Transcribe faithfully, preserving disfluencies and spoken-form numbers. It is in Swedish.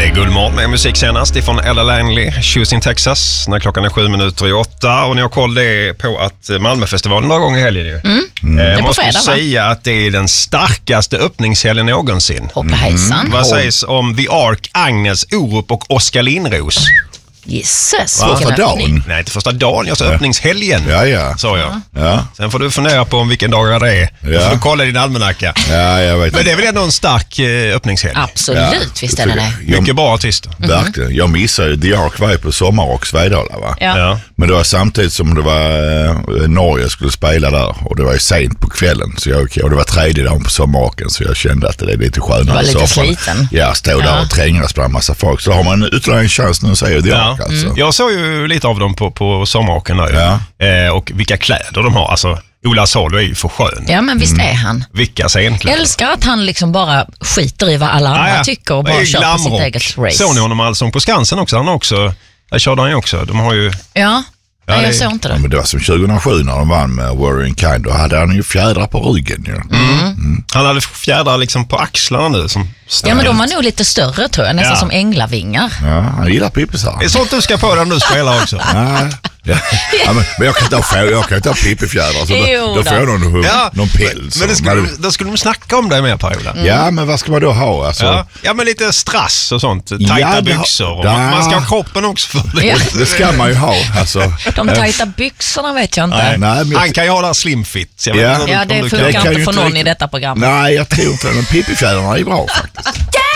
är Guldmorgon med musik senast ifrån Ella Langley, Houston, Texas. När klockan är sju minuter i åtta. Och ni har koll det på att Malmöfestivalen några gånger i helgen ju. Mm. Mm. Eh, Jag måste fredag, säga va? Att det är den starkaste öppningshelgen någonsin. Hoppahejsan. Mm. Vad sägs om The Ark, Agnes, Orup och Oskar Lindros? Jesus, vilken öppning. Nej, inte första dagen, jag sa ja. öppningshelgen. Ja, ja. Så jag. Ja. Sen får du fundera på om vilken dag det är. Du ja. får kolla din almanacka. Ja, jag vet. Men det är väl ändå en stark eh, öppningshelg? Absolut, ja. Visst är det det. Mycket jag, bra artister. Mm-hmm. Verkligen. Jag missade The Ark var på Sommar och Svedala, va? Ja. Ja. Men det var samtidigt som det var eh, Norge skulle spela där. Och det var ju sent på kvällen. Så jag, och det var tredje dagen på Sommaråken. Så jag kände att det är lite skönare. Du var lite sliten. Ja, stå där ja. och trängas bland en massa folk. Så har man ytterligare en chans nu att säga The Ark, ja. alltså. Mm. Jag såg ju lite av dem på, på Sommaråken där. Ja. Eh, och vilka kläder de har. Alltså, Ola Salo är ju för skön. Ja, men visst är han. Vilka scenkläder. Jag älskar att han liksom bara skiter i vad alla andra ja, ja. tycker och bara kör på sitt eget race. Såg ni honom Allsång på Skansen också? Han också. Där körde han ju också. De har ju... Ja. Ja, Nej, jag såg inte det. Ja, men det var som tjugohundrasju när de vann med Worrying Kind. Då hade han ju fjädrar på ryggen. Ja. Mm. Mm. Han hade fjädrar liksom på axlarna nu. Som ja, men de var nog lite större tror jag. Nästan ja. som änglavingar. Ja, han gillar pippisar. Det är sånt du ska på när du spelar också. Ja. Ja. Ja, men, men jag kan inte ha, jag kan inte ha pippifjädrar så då, då får jag någon, ja. någon päls. Men det skulle, då skulle de snacka om det mer, Per-Ola. Mm. Ja, men vad ska man då ha? Alltså? Ja. ja, men lite strass och sånt. Tajta ja, byxor. Och man, man ska ha kroppen också för det. Ja. Det ska man ju ha. Alltså. De tajta byxorna vet jag inte. Nej. Nej, men... Han kan ju ha där slim fit. Ja, ja det funkar inte för någon i detta program. Nej, jag tror inte det. Men pippifjädrarna är bra faktiskt.